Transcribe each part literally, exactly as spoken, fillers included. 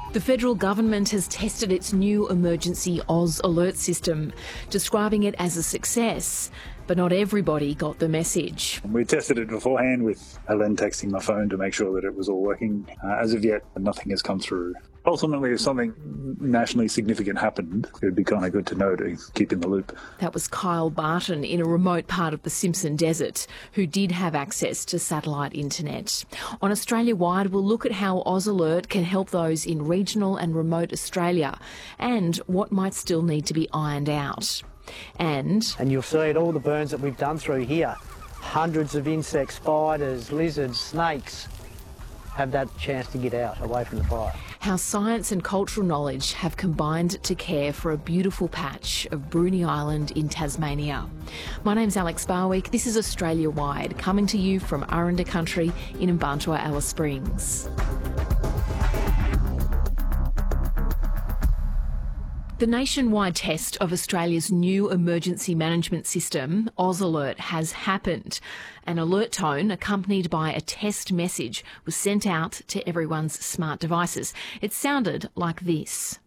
The federal government has tested its new emergency Oz Alert system, describing it as a success. But not everybody got the message. We tested it beforehand with Helen texting my phone to make sure that it was all working. Uh, as of yet, nothing has come through. Ultimately, if something nationally significant happened, it would be kind of good to know to keep in the loop. That was Kyle Barton in a remote part of the Simpson Desert, who did have access to satellite internet. On Australia Wide, we'll look at how Oz Alert can help those in regional and remote Australia and what might still need to be ironed out. And and you'll see it, all the burns that we've done through here. Hundreds of insects, spiders, lizards, snakes have that chance to get out away from the fire. How science and cultural knowledge have combined to care for a beautiful patch of Bruny Island in Tasmania. My name's Alex Barwick. This is Australia Wide, coming to you from Aranda Country in Mbantua, Alice Springs. The nationwide test of Australia's new emergency management system, Oz Alert, has happened. An alert tone accompanied by a test message was sent out to everyone's smart devices. It sounded like this.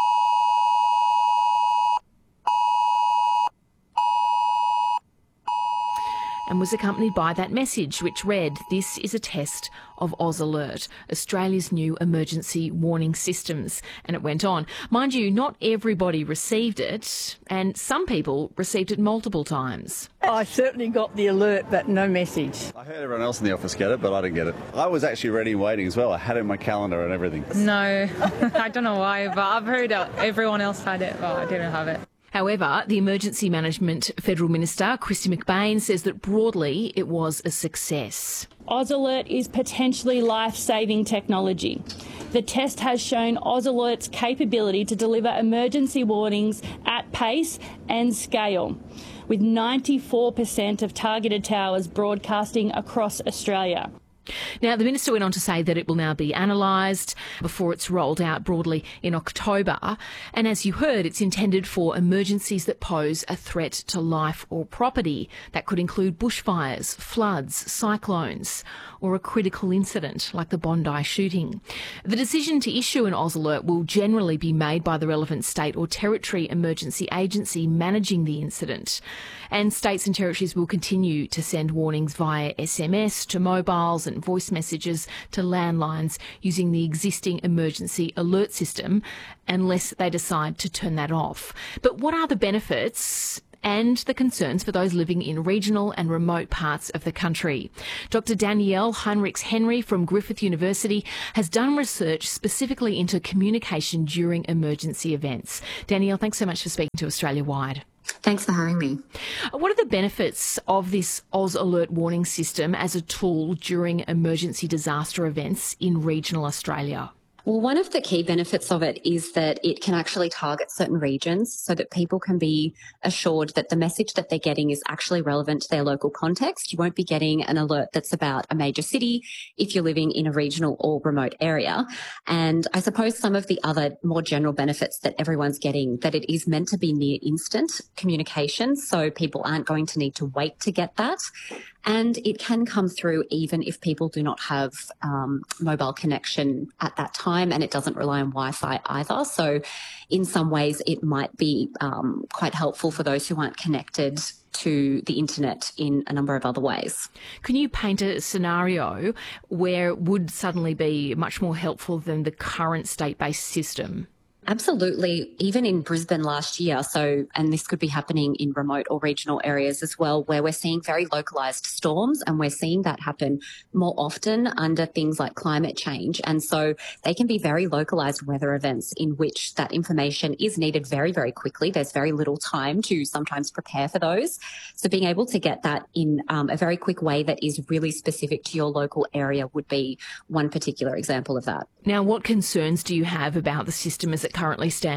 And was accompanied by that message, which read, "This is a test of Oz Alert, Australia's new emergency warning systems." And it went on. Mind you, not everybody received it, and some people received it multiple times. I certainly got the alert, but no message. I heard everyone else in the office get it, but I didn't get it. I was actually ready and waiting as well. I had it in my calendar and everything. No, I don't know why, but I've heard everyone else had it, but I didn't have it. However, the Emergency Management Federal Minister, Kristy McBain, says that broadly it was a success. Oz Alert is potentially life-saving technology. The test has shown Oz Alert's capability to deliver emergency warnings at pace and scale, with ninety-four percent of targeted towers broadcasting across Australia. Now, the Minister went on to say that it will now be analysed before it's rolled out broadly in October. And as you heard, it's intended for emergencies that pose a threat to life or property. That could include bushfires, floods, cyclones, or a critical incident like the Bondi shooting. The decision to issue an Oz Alert will generally be made by the relevant state or territory emergency agency managing the incident. And states and territories will continue to send warnings via S M S to mobiles and voice messages to landlines using the existing emergency alert system, unless they decide to turn that off. But what are the benefits and the concerns for those living in regional and remote parts of the country? Doctor Danielle Heinrichs-Henry from Griffith University has done research specifically into communication during emergency events. Danielle, thanks so much for speaking to Australia Wide. Thanks for having me. What are the benefits of this Oz Alert warning system as a tool during emergency disaster events in regional Australia? Well, one of the key benefits of it is that it can actually target certain regions so that people can be assured that the message that they're getting is actually relevant to their local context. You won't be getting an alert that's about a major city if you're living in a regional or remote area. And I suppose some of the other more general benefits that everyone's getting, that it is meant to be near instant communication, so people aren't going to need to wait to get that. And it can come through even if people do not have um, mobile connection at that time, and it doesn't rely on Wi-Fi either. So in some ways it might be um, quite helpful for those who aren't connected to the internet in a number of other ways. Can you paint a scenario where it would suddenly be much more helpful than the current state-based system? Absolutely. Even in Brisbane last year, so, and this could be happening in remote or regional areas as well, where we're seeing very localised storms, and we're seeing that happen more often under things like climate change. And so they can be very localised weather events in which that information is needed very, very quickly. There's very little time to sometimes prepare for those. So being able to get that in um, a very quick way that is really specific to your local area would be one particular example of that. Now, what concerns do you have about the system as it currently stands?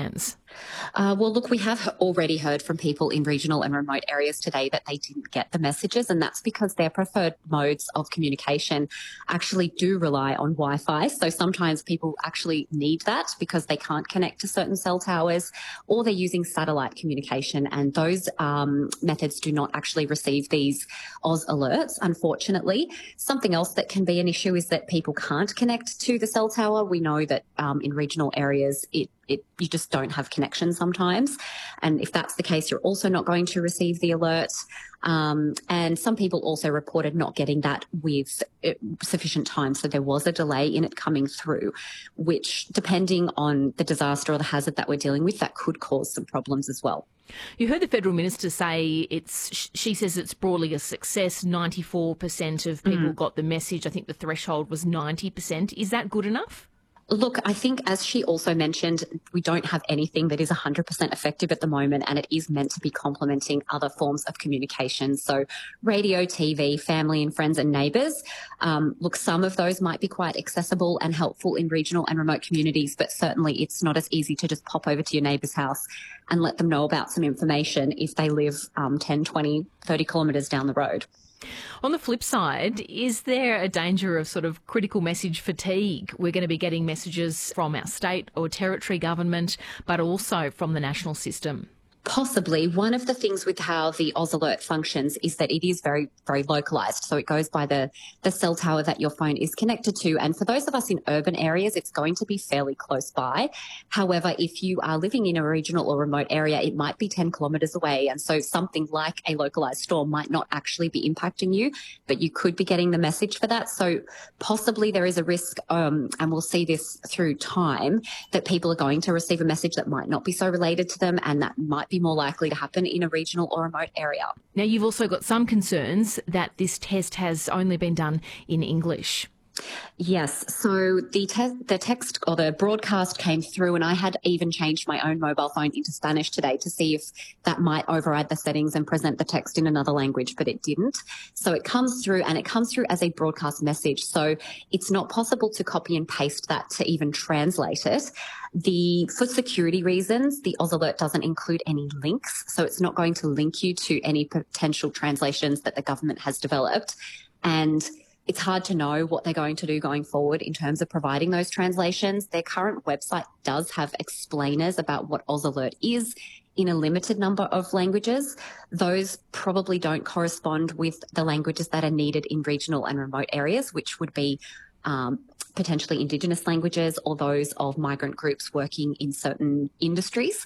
Uh, well, look, we have already heard from people in regional and remote areas today that they didn't get the messages, and that's because their preferred modes of communication actually do rely on Wi-Fi. So sometimes people actually need that because they can't connect to certain cell towers, or they're using satellite communication, and those um, methods do not actually receive these Oz alerts, unfortunately. Something else that can be an issue is that people can't connect to the cell tower. We know that um, in regional areas, it It, you just don't have connection sometimes. And if that's the case, you're also not going to receive the alert. Um, and some people also reported not getting that with sufficient time. So there was a delay in it coming through, which, depending on the disaster or the hazard that we're dealing with, that could cause some problems as well. You heard the Federal Minister say it's, she says it's broadly a success. ninety-four percent of people mm. got the message. I think the threshold was ninety percent. Is that good enough? Look, I think, as she also mentioned, we don't have anything that is one hundred percent effective at the moment, and it is meant to be complementing other forms of communication. So radio, T V, family and friends and neighbours. Um, look, some of those might be quite accessible and helpful in regional and remote communities, but certainly it's not as easy to just pop over to your neighbour's house and let them know about some information if they live um, ten, twenty, thirty kilometres down the road. On the flip side, is there a danger of sort of critical message fatigue? We're going to be getting messages from our state or territory government, but also from the national system. Possibly. One of the things with how the Oz Alert functions is that it is very, very localised. So it goes by the, the cell tower that your phone is connected to. And for those of us in urban areas, it's going to be fairly close by. However, if you are living in a regional or remote area, it might be ten kilometres away. And so something like a localised storm might not actually be impacting you, but you could be getting the message for that. So possibly there is a risk, um, and we'll see this through time, that people are going to receive a message that might not be so related to them, and that might be more likely to happen in a regional or remote area. Now, you've also got some concerns that this test has only been done in English. Yes. So the te- the text or the broadcast came through, and I had even changed my own mobile phone into Spanish today to see if that might override the settings and present the text in another language, but it didn't. So it comes through, and it comes through as a broadcast message. So it's not possible to copy and paste that to even translate it. The for security reasons, the Oz Alert doesn't include any links, so it's not going to link you to any potential translations that the government has developed. And it's hard to know what they're going to do going forward in terms of providing those translations. Their current website does have explainers about what Oz Alert is in a limited number of languages. Those probably don't correspond with the languages that are needed in regional and remote areas, which would be um, potentially Indigenous languages or those of migrant groups working in certain industries.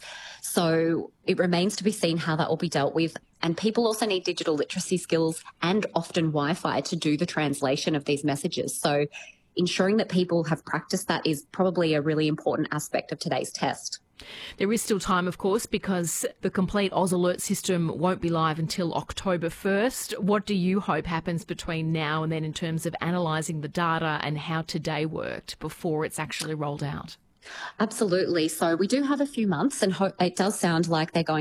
So it remains to be seen how that will be dealt with. And people also need digital literacy skills and often Wi-Fi to do the translation of these messages. So ensuring that people have practiced that is probably a really important aspect of today's test. There is still time, of course, because the complete Oz Alert system won't be live until October first. What do you hope happens between now and then in terms of analysing the data and how today worked before it's actually rolled out? Absolutely. So we do have a few months, and ho- it does sound like they're going